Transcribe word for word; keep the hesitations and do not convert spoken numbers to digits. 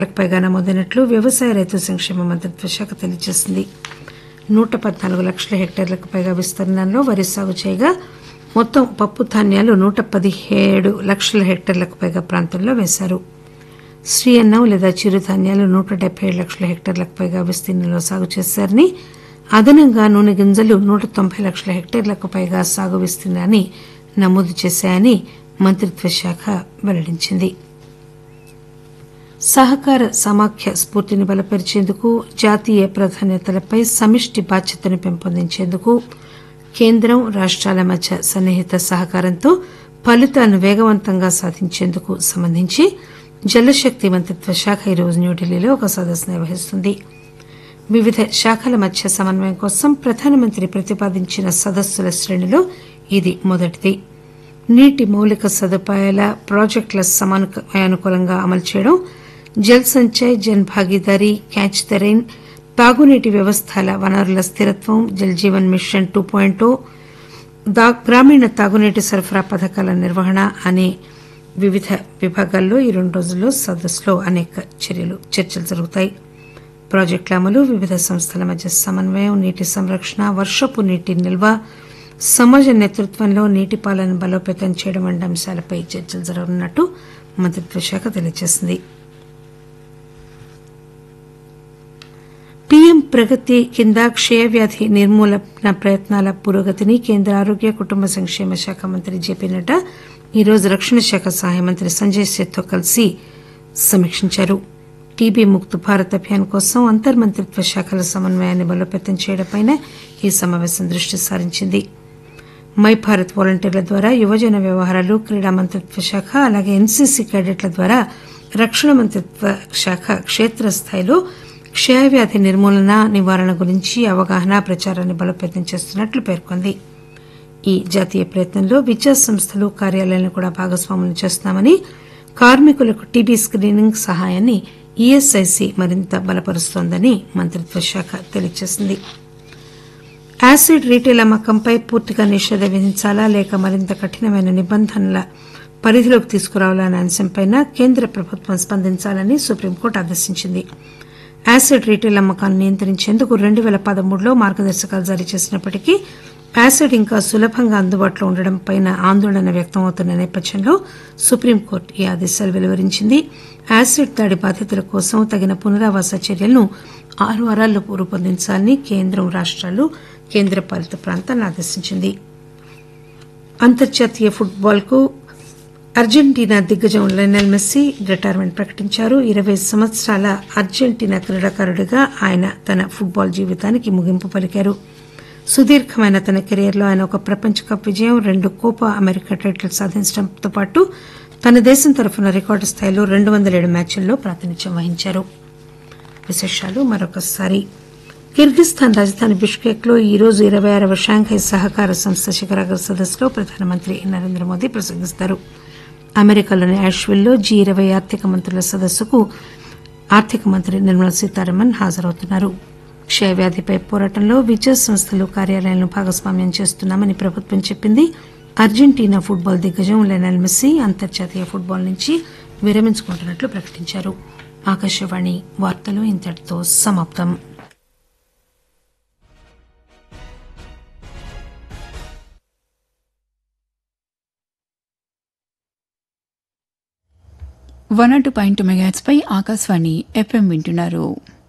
పైగా నమోదైనట్లు వ్యవసాయ రైతు సంక్షేమ మంత్రిత్వ శాఖ తెలియజేసింది. నూట పద్నాలుగు లక్షల హెక్టార్లకు పైగా విస్తీర్ణంలో వరి సాగు చేయగా మొత్తం పప్పు ధాన్యాలు నూట పదిహేడు లక్షల హెక్టార్లకు పైగా ప్రాంతంలో వేశారు. శ్రీ అన్నం లేదా చిరుధాన్యాలు నూట డెబ్బై ఏడు లక్షల హెక్టార్లకు పైగా విస్తీర్ణంలో సాగు చేశారని, అదనంగా నూనె గింజలు నూట తొంభై లక్షల హెక్టార్లకు పైగా సాగు విస్తీర్ణాన్ని నమోదు చేశాయని మంత్రిత్వ శాఖ వెల్లడించింది. సహకార సమాఖ్య స్ఫూర్తిని బలపరిచేందుకు, జాతీయ ప్రాధాన్యతలపై సమిష్టి బాధ్యతను పెంపొందించేందుకు కేంద్రం రాష్టాల మధ్య సన్నిహిత సహకారంతో ఫలితాలను వేగవంతంగా సాధించేందుకు సంబంధించి జలశక్తి మంత్రిత్వ శాఖ ఈరోజు న్యూఢిల్లీలో ఒక సదస్సు నిర్వహిస్తుంది. వివిధ శాఖల మధ్య సమన్వయం కోసం ప్రధానమంత్రి ప్రతిపాదించిన సదస్సుల శ్రేణిలో ఇది మొదటిది. నీటి మౌలిక సదుపాయాల ప్రాజెక్టుల సమయానుకూలంగా అమలు చేయడం, Jal Sanchay, Jan Bhagidari, catch the rain, తాగునీటి వ్యవస్థల వనరుల స్థిరత్వం, Jal Jeevan machine two point గ్రామీణ తాగునీటి సరఫరా పథకాల నిర్వహణ అనే వివిధ విభాగాల్లో ఈ రెండు రోజుల్లో సదస్సులో అనేక చర్యలు చర్చలు జరుగుతాయి. ప్రాజెక్టుల అమలు, వివిధ సంస్థల మధ్య సమన్వయం, నీటి సంరక్షణ, వర్షపు నీటి నిల్వ, సమాజ నేతృత్వంలో నీటి పాలన బలోపేతం చేయడం వంటి అంశాలపై చర్చలు జరగనున్నట్టు మంత్రిత్వ శాఖ తెలియజేసింది. పీఎం ప్రగతి కింద క్షయవ్యాధి నిర్మూలన ప్రయత్నాల పురోగతిని కేంద్ర ఆరోగ్య కుటుంబ సంక్షేమ శాఖ మంత్రి జేపీ నడ్డా ఈరోజు రక్షణ శాఖ సహాయ మంత్రి సంజయ్ సేత్తో కలిసి సమీక్షించారు. టీబీ ముక్త్ భారత్ అభియాన్ కోసం అంతర్మంత్రిత్వ శాఖల సమన్వయాన్ని బలోపేతం చేయడంపై ఈ సమావేశం దృష్టి సారించింది. మై భారత్ వాలంటీర్ల ద్వారా యువజన వ్యవహారాలు, క్రీడా మంత్రిత్వ శాఖ, అలాగే ఎన్సీసీ క్యాడెట్ల ద్వారా రక్షణ మంత్రిత్వ శాఖ క్షేత్రస్థాయిలో క్షయవ్యాధి నిర్మూలన, నివారణ గురించి అవగాహన, ప్రచారాన్ని బలోపేతం చేస్తున్నట్లు పేర్కొంది. ఈ జాతీయ ప్రయత్నంలో విద్యా సంస్థలు, కార్యాలయాలను కూడా భాగస్వాములు చేస్తున్నామని, కార్మికులకు టీబీ స్క్రీనింగ్ సహాయాన్ని ఈఎస్ఐసి మరింత బలపరుస్తోందని మంత్రిత్వ శాఖ తెలియజేసింది. యాసిడ్ రీటైల్ అమ్మకంపై పూర్తిగా నిషేధం విధించాలా లేక మరింత కఠినమైన నిబంధనల పరిధిలోకి తీసుకురావాలనే అంశంపై కేంద్ర ప్రభుత్వం స్పందించాలని సుప్రీంకోర్టు ఆదేశించింది. యాసిడ్ రీటైల్ అమ్మకాలను నియంత్రించేందుకు రెండు పేల పదమూడులో మార్గదర్శకాలు జారీ చేసినప్పటికీ యాసిడ్ ఇంకా సులభంగా అందుబాటులో ఉండడంపై ఆందోళన వ్యక్తమవుతున్న నేపథ్యంలో సుప్రీంకోర్టు ఈ ఆదేశాలు వెలువరించింది. యాసిడ్ దాడి బాధితుల కోసం తగిన పునరావాస చర్యలను ఆరు వారాల్లోపు రూపొందించాలని కేంద్రం, రాష్టాలు, కేంద్రపాలిత ప్రాంతాలను ఆదేశించింది. అంతర్జాతీయ ఫుట్బాల్ కు అర్జెంటీనా దిగ్గజం లయనల్ మెస్సీ రిటైర్మెంట్ ప్రకటించారు. ఇరవై సంవత్సరాల అర్జెంటీనా క్రీడాకారుడిగా ఆయన తన ఫుట్బాల్ జీవితానికి ముగింపు పలికారు. సుదీర్ఘమైన తన కెరీర్లో ఆయన ఒక ప్రపంచ కప్ విజయం, రెండు కోపా అమెరికా టైటిల్ సాధించడంతో పాటు తన దేశం తరఫున రికార్డు స్థాయిలో రెండు వందల ఏడు మ్యాచ్ల్లో ప్రాతినిధ్యం వహించారు. విశేషాలు మరొకసారి. కిర్గిస్థాన్ రాజధాని బిష్కెక్ లో ఈరోజు ఇరవై ఆరవ షాంఘై సహకార సంస్థ శిఖరాగ్ర సదస్సులో ప్రధానమంత్రి నరేంద్ర మోదీ ప్రసంగిస్తారు. అమెరికాలోని యాష్విల్లో జీ ఇరవై ఆర్థిక మంత్రుల సదస్సుకు ఆర్థిక మంత్రి నిర్మలా సీతారామన్ హాజరవుతున్నారు. క్షయవ్యాధిపై పోరాటంలో విద్యా సంస్థలు, కార్యాలయాలను భాగస్వామ్యం చేస్తున్నామని ప్రభుత్వం చెప్పింది. అర్జెంటీనా ఫుట్బాల్ దిగ్గజం లయనల్ మెస్సీ అంతర్జాతీయ ఫుట్బాల్ నుంచి విరమించుకుంటున్నట్లు ప్రకటించారు. ఆకాశవాణి వార్తలు ఇంతటితో సమాప్తం. One not two point megahertz pi Akashvani FM వింటున్నారు.